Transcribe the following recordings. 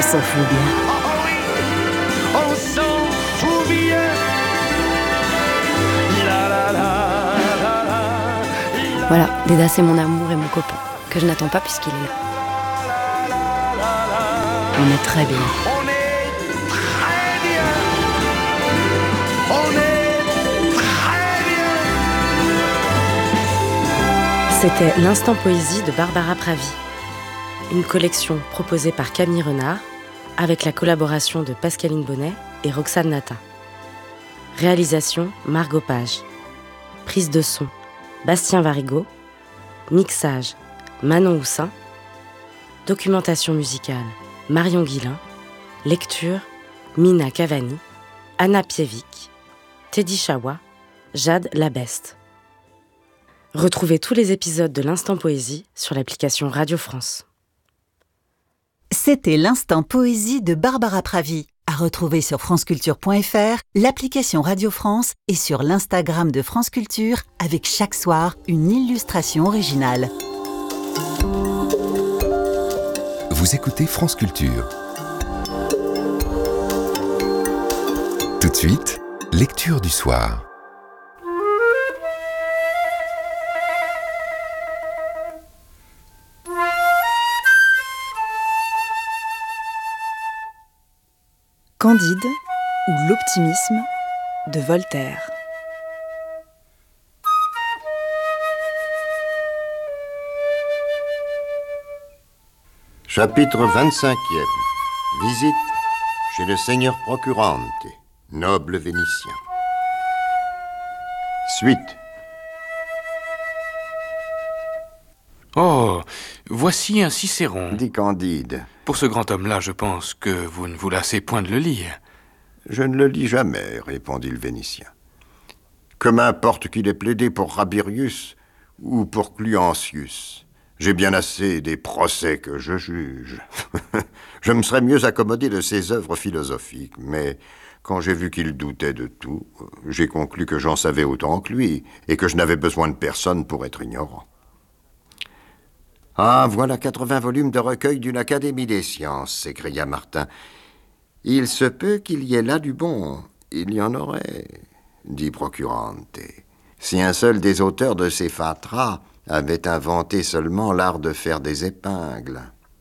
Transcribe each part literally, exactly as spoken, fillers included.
s'en fout bien. Oh oui, on s'en fout bien. La la la la la. Voilà, Déda, c'est mon amour et mon copain, que je n'attends pas puisqu'il est là. On est très bien. On est très bien. On est très bien. C'était l'Instant Poésie de Barbara Pravi. Une collection proposée par Camille Renard, avec la collaboration de Pascaline Bonnet et Roxane Nata. Réalisation Margot Page. Prise de son Bastien Varigo. Mixage Manon Houssin. Documentation musicale Marion Guillain. Lecture Mina Cavani, Anna Pievik, Teddy Chawa, Jade Labeste. Retrouvez tous les épisodes de l'Instant Poésie sur l'application Radio France. C'était l'Instant Poésie de Barbara Pravi, à retrouver sur franceculture point f r, l'application Radio France et sur l'Instagram de France Culture avec chaque soir une illustration originale. Vous écoutez France Culture. Tout de suite, lecture du soir. Candide ou l'optimisme de Voltaire. Chapitre vingt-cinquième. Visite chez le seigneur Procurante, noble Vénitien. Suite. Oh, voici un Cicéron. Dit Candide. Pour ce grand homme-là, je pense que vous ne vous lassez point de le lire. Je ne le lis jamais, répondit le Vénitien. Que m'importe qu'il ait plaidé pour Rabirius ou pour Cluentius. J'ai bien assez des procès que je juge. Je me serais mieux accommodé de ses œuvres philosophiques, mais quand j'ai vu qu'il doutait de tout, j'ai conclu que j'en savais autant que lui, et que je n'avais besoin de personne pour être ignorant. Ah, voilà quatre-vingts volumes de recueil d'une Académie des sciences, s'écria Martin. Il se peut qu'il y ait là du bon. Il y en aurait, dit Procurante. Si un seul des auteurs de ces fatras avait inventé seulement l'art de faire des épingles.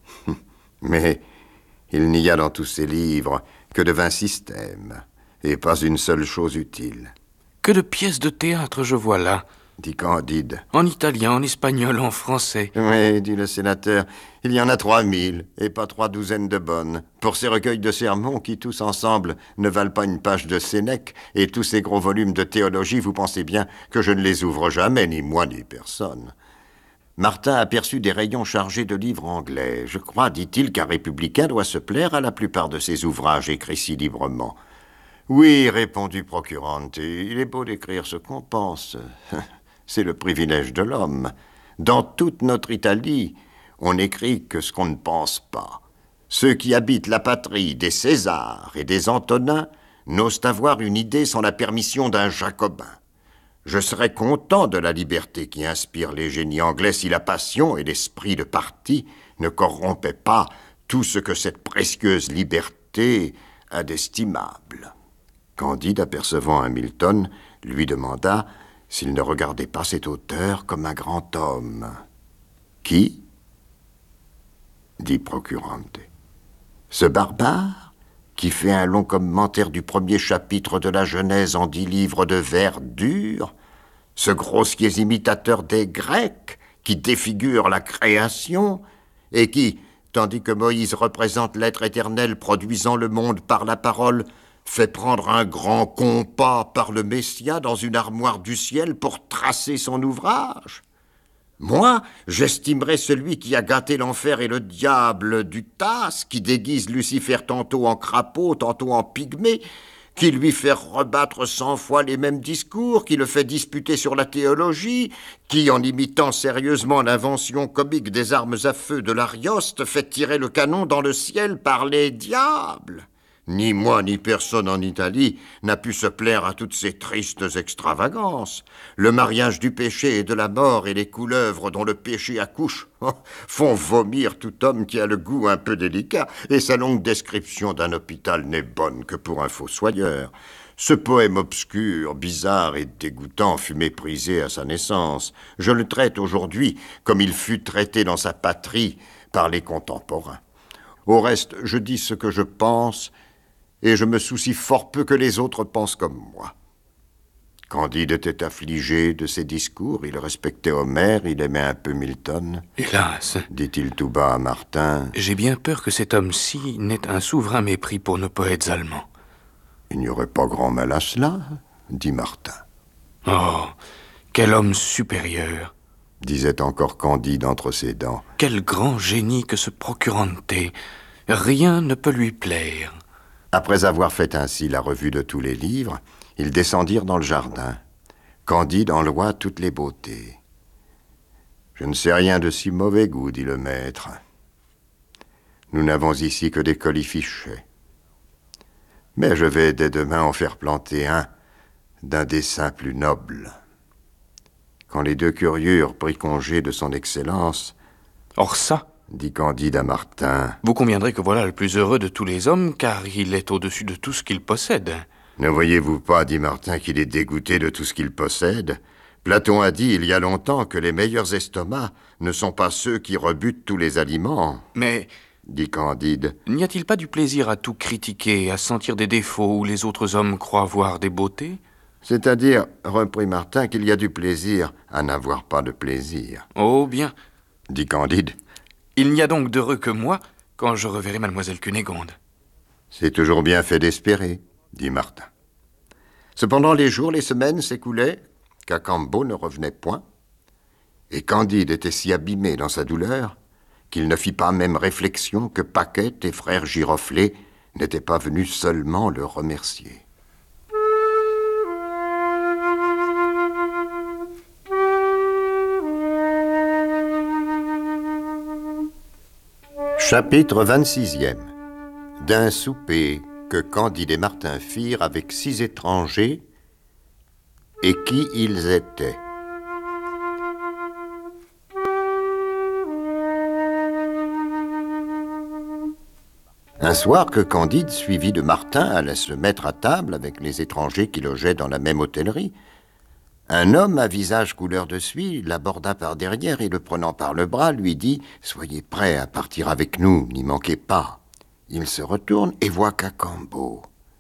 Mais il n'y a dans tous ces livres que de vains systèmes, et pas une seule chose utile. Que de pièces de théâtre je vois là, dit Candide. En italien, en espagnol, en français. Oui, dit le sénateur, il y en a trois mille, et pas trois douzaines de bonnes, pour ces recueils de sermons qui, tous ensemble, ne valent pas une page de Sénèque, et tous ces gros volumes de théologie, vous pensez bien que je ne les ouvre jamais, ni moi, ni personne. Martin aperçut des rayons chargés de livres anglais. Je crois, dit-il, qu'un républicain doit se plaire à la plupart de ses ouvrages écrits si librement. Oui, répondit Procurante, il est beau d'écrire ce qu'on pense. C'est le privilège de l'homme. Dans toute notre Italie, on n'écrit que ce qu'on ne pense pas. Ceux qui habitent la patrie des Césars et des Antonins n'osent avoir une idée sans la permission d'un Jacobin. Je serais content de la liberté qui inspire les génies anglais si la passion et l'esprit de parti ne corrompaient pas tout ce que cette précieuse liberté a d'estimable. Candide, apercevant un Milton, lui demanda s'il ne regardait pas cet auteur comme un grand homme. « Qui ?» dit Procurante. « Ce barbare qui fait un long commentaire du premier chapitre de la Genèse en dix livres de vers durs, ce grossier imitateur des Grecs qui défigure la création et qui, tandis que Moïse représente l'être éternel produisant le monde par la parole, fait prendre un grand compas par le Messia dans une armoire du ciel pour tracer son ouvrage. Moi, j'estimerais celui qui a gâté l'enfer et le diable du Tasse, qui déguise Lucifer tantôt en crapaud, tantôt en pygmée, qui lui fait rebattre cent fois les mêmes discours, qui le fait disputer sur la théologie, qui, en imitant sérieusement l'invention comique des armes à feu de l'Arioste, fait tirer le canon dans le ciel par les diables. Ni moi, ni personne en Italie n'a pu se plaire à toutes ces tristes extravagances. Le mariage du péché et de la mort et les couleuvres dont le péché accouche font vomir tout homme qui a le goût un peu délicat, et sa longue description d'un hôpital n'est bonne que pour un fossoyeur. Ce poème obscur, bizarre et dégoûtant fut méprisé à sa naissance. Je le traite aujourd'hui comme il fut traité dans sa patrie par les contemporains. Au reste, je dis ce que je pense, et je me soucie fort peu que les autres pensent comme moi. Candide était affligé de ses discours, il respectait Homère, il aimait un peu Milton. Hélas, dit-il tout bas à Martin, j'ai bien peur que cet homme-ci n'ait un souverain mépris pour nos poètes allemands. il n'y aurait pas grand mal à cela, dit Martin. Oh, quel homme supérieur, disait encore Candide entre ses dents. Quel grand génie que ce Procurante. Rien ne peut lui plaire. Après avoir fait ainsi la revue de tous les livres, ils descendirent dans le jardin. Candide en loua toutes les beautés. « Je ne sais rien de si mauvais goût, dit le maître. Nous n'avons ici que des colifichets. Mais je vais dès demain en faire planter un d'un dessin plus noble. » Quand les deux curieux eurent pris congé de son excellence, « Or ça, dit Candide à Martin, vous conviendrez que voilà le plus heureux de tous les hommes, car il est au-dessus de tout ce qu'il possède. » Ne voyez-vous pas, dit Martin, qu'il est dégoûté de tout ce qu'il possède? Platon a dit il y a longtemps que les meilleurs estomacs ne sont pas ceux qui rebutent tous les aliments. Mais, dit Candide, n'y a-t-il pas du plaisir à tout critiquer, à sentir des défauts où les autres hommes croient voir des beautés? C'est-à-dire, reprit Martin, qu'il y a du plaisir à n'avoir pas de plaisir. Oh bien, dit Candide. Il n'y a donc d'heureux que moi quand je reverrai mademoiselle Cunégonde. C'est toujours bien fait d'espérer, dit Martin. Cependant, les jours, les semaines s'écoulaient, Cacambo ne revenait point, et Candide était si abîmé dans sa douleur qu'il ne fit pas même réflexion que Paquette et frère Giroflée n'étaient pas venus seulement le remercier. Chapitre vingt-sixième. D'un souper que Candide et Martin firent avec six étrangers et qui ils étaient. Un soir que Candide, suivi de Martin, allait se mettre à table avec les étrangers qui logeaient dans la même hôtellerie, un homme à visage couleur de suie l'aborda par derrière et, le prenant par le bras, lui dit « Soyez prêts à partir avec nous, n'y manquez pas. » Il se retourne et voit Cacambo.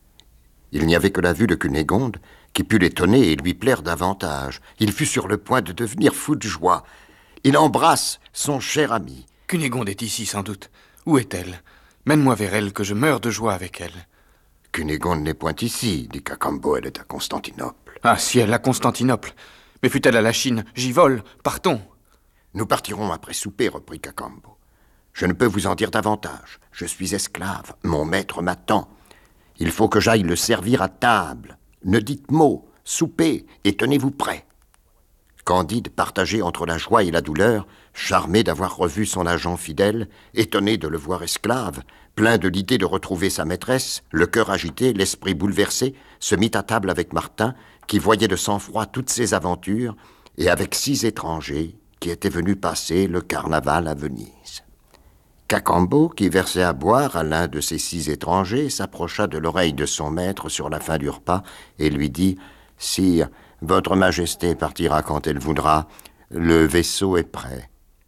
Il n'y avait que la vue de Cunégonde qui put l'étonner et lui plaire davantage. Il fut sur le point de devenir fou de joie. Il embrasse son cher ami. « Cunégonde est ici, sans doute. Où est-elle? Mène-moi vers elle, que je meurs de joie avec elle. »« Cunégonde n'est point ici, dit Cacambo, elle est à Constantinople. »« Ah, ciel, à Constantinople. Mais fut-elle à la Chine? J'y vole, partons. »« Nous partirons après souper, reprit Cacambo. Je ne peux vous en dire davantage. Je suis esclave, mon maître m'attend. Il faut que j'aille le servir à table. Ne dites mot, soupez et tenez-vous prêts. » Candide, partagé entre la joie et la douleur, charmé d'avoir revu son agent fidèle, étonné de le voir esclave, plein de l'idée de retrouver sa maîtresse, le cœur agité, l'esprit bouleversé, se mit à table avec Martin, qui voyait de sang-froid toutes ses aventures, et avec six étrangers qui étaient venus passer le carnaval à Venise. Cacambo, qui versait à boire à l'un de ces six étrangers, s'approcha de l'oreille de son maître sur la fin du repas et lui dit « Sire, votre Majesté partira quand elle voudra, le vaisseau est prêt. »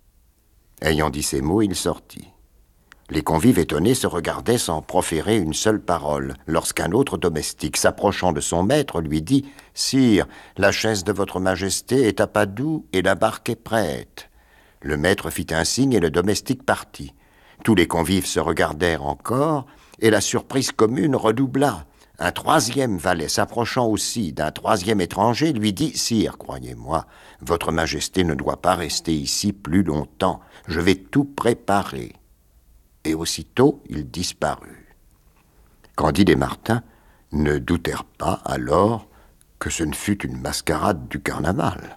Ayant dit ces mots, il sortit. Les convives étonnés se regardaient sans proférer une seule parole, lorsqu'un autre domestique, s'approchant de son maître, lui dit « Sire, la chaise de votre Majesté est à Padoue et la barque est prête. » Le maître fit un signe et le domestique partit. Tous les convives se regardèrent encore, et la surprise commune redoubla. Un troisième valet, s'approchant aussi d'un troisième étranger, lui dit « Sire, croyez-moi, votre Majesté ne doit pas rester ici plus longtemps. Je vais tout préparer. » Et aussitôt, il disparut. Candide et Martin ne doutèrent pas alors que ce ne fût une mascarade du carnaval.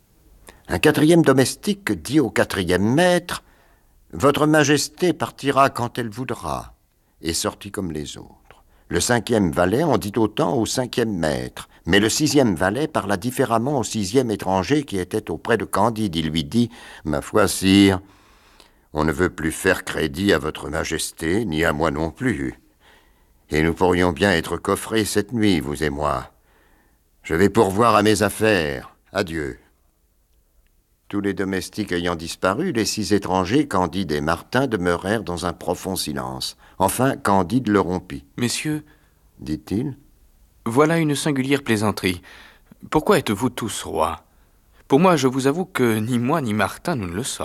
Un quatrième domestique dit au quatrième maître « Votre Majesté partira quand elle voudra. » et sortit comme les autres. Le cinquième valet en dit autant au cinquième maître, mais le sixième valet parla différemment au sixième étranger qui était auprès de Candide. Il lui dit « Ma foi, sire, on ne veut plus faire crédit à votre majesté, ni à moi non plus. Et nous pourrions bien être coffrés cette nuit, vous et moi. Je vais pourvoir à mes affaires. Adieu. » Tous les domestiques ayant disparu, les six étrangers, Candide et Martin, demeurèrent dans un profond silence. Enfin, Candide le rompit. « Messieurs, dit-il, voilà une singulière plaisanterie. Pourquoi êtes-vous tous rois? Pour moi, je vous avoue que ni moi ni Martin, nous ne le sommes. »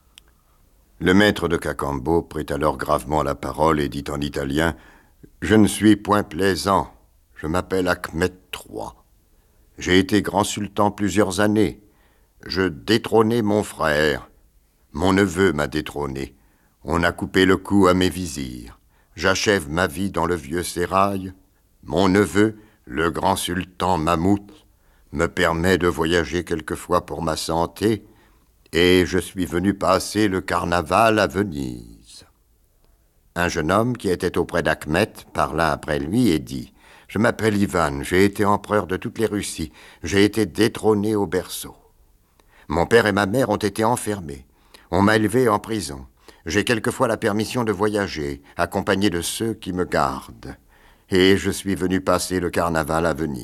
Le maître de Cacambo prit alors gravement la parole et dit en italien « Je ne suis point plaisant. Je m'appelle Achmet trois. J'ai été grand sultan plusieurs années. Je détrônai mon frère. Mon neveu m'a détrôné. On a coupé le cou à mes vizirs. J'achève ma vie dans le vieux sérail. Mon neveu, le grand sultan Mahmoud, me permet de voyager quelquefois pour ma santé, et je suis venu passer le carnaval à Venise. » Un jeune homme qui était auprès d'Achmet parla après lui et dit « Je m'appelle Ivan, j'ai été empereur de toutes les Russies, j'ai été détrôné au berceau. Mon père et ma mère ont été enfermés. On m'a élevé en prison. J'ai quelquefois la permission de voyager, accompagné de ceux qui me gardent. Et je suis venu passer le carnaval à Venise. »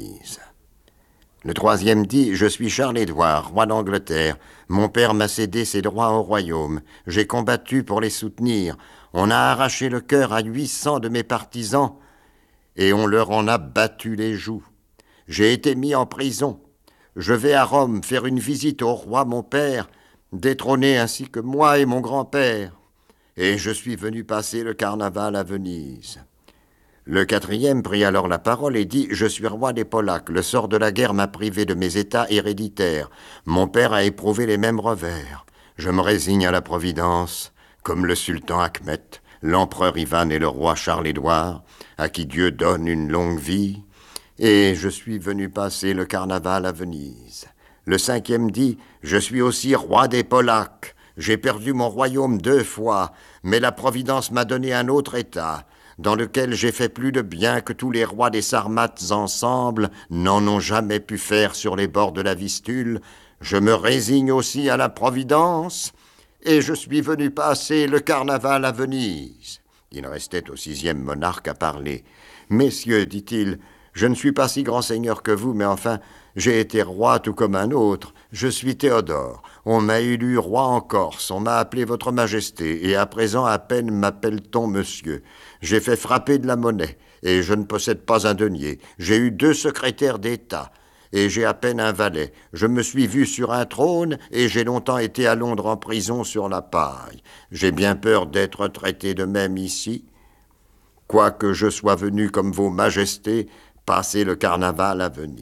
Le troisième dit « Je suis Charles-Édouard, roi d'Angleterre. Mon père m'a cédé ses droits au royaume. J'ai combattu pour les soutenir. On a arraché le cœur à huit cents de mes partisans et on leur en a battu les joues. J'ai été mis en prison. Je vais à Rome faire une visite au roi mon père, détrôné ainsi que moi et mon grand-père. Et je suis venu passer le carnaval à Venise. » Le quatrième prit alors la parole et dit « Je suis roi des Polaques. Le sort de la guerre m'a privé de mes états héréditaires. Mon père a éprouvé les mêmes revers. Je me résigne à la providence, comme le sultan Achmet, l'empereur Ivan et le roi Charles-Édouard, à qui Dieu donne une longue vie. Et je suis venu passer le carnaval à Venise. » Le cinquième dit « Je suis aussi roi des Polaques. J'ai perdu mon royaume deux fois, mais la providence m'a donné un autre état, dans lequel j'ai fait plus de bien que tous les rois des Sarmates ensemble n'en ont jamais pu faire sur les bords de la Vistule. Je me résigne aussi à la Providence, et je suis venu passer le carnaval à Venise. » Il restait au sixième monarque à parler. « Messieurs, dit-il, je ne suis pas si grand seigneur que vous, mais enfin, j'ai été roi tout comme un autre. Je suis Théodore. On m'a élu roi en Corse, on m'a appelé votre majesté, et à présent à peine m'appelle-t-on monsieur. J'ai fait frapper de la monnaie, et je ne possède pas un denier. J'ai eu deux secrétaires d'État, et j'ai à peine un valet. Je me suis vu sur un trône, et j'ai longtemps été à Londres en prison sur la paille. J'ai bien peur d'être traité de même ici. Quoique je sois venu comme vos majestés, passer le carnaval à Venise. »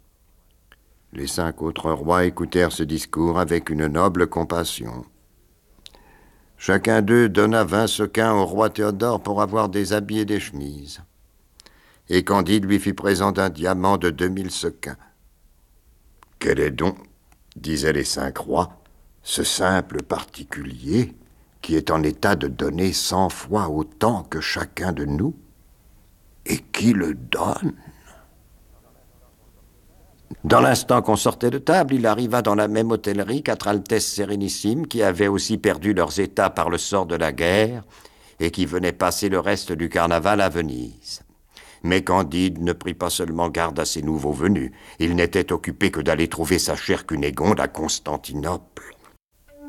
Les cinq autres rois écoutèrent ce discours avec une noble compassion. Chacun d'eux donna vingt sequins au roi Théodore pour avoir des habits et des chemises. Et Candide lui fit présent d'un diamant de deux mille sequins. « Quel est donc, disaient les cinq rois, ce simple particulier qui est en état de donner cent fois autant que chacun de nous, et qui le donne ?» Dans l'instant qu'on sortait de table, il arriva dans la même hôtellerie quatre altesses sérénissimes qui avaient aussi perdu leurs états par le sort de la guerre et qui venaient passer le reste du carnaval à Venise. Mais Candide ne prit pas seulement garde à ces nouveaux venus, il n'était occupé que d'aller trouver sa chère Cunégonde à Constantinople.